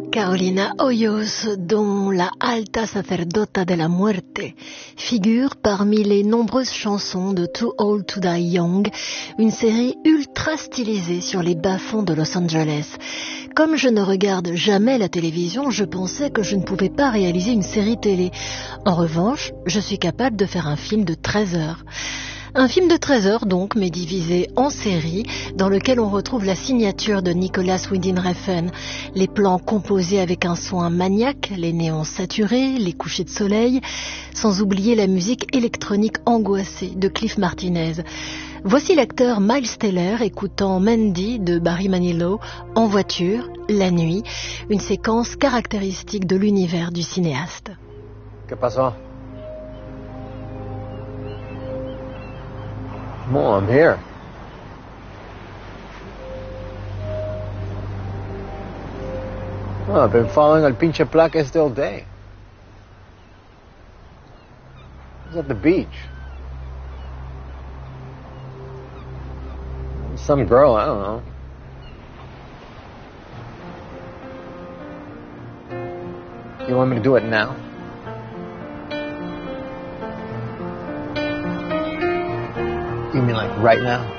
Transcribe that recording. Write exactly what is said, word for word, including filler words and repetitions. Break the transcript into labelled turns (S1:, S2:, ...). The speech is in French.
S1: Carolina Hoyos, dont La Alta Sacerdota de la Muerte figure parmi les nombreuses chansons de Too Old to Die Young, une série ultra stylisée sur les bas-fonds de Los Angeles. Comme je ne regarde jamais la télévision, je pensais que je ne pouvais pas réaliser une série télé. En revanche, je suis capable de faire un film de treize heures. Un film de treize heures donc, mais divisé en séries, dans lequel on retrouve la signature de Nicolas Winding Refn, les plans composés avec un soin maniaque, les néons saturés, les couchers de soleil, sans oublier la musique électronique angoissée de Cliff Martinez. Voici l'acteur Miles Teller écoutant Mandy de Barry Manilow en voiture, la nuit, une séquence caractéristique de l'univers du cinéaste.
S2: ¿Qué pasó? Mom, I'm here. Oh, I've been following el pinche placa este all day. I was at the beach. Some girl, I don't know. You want me to do it now? You mean like right now?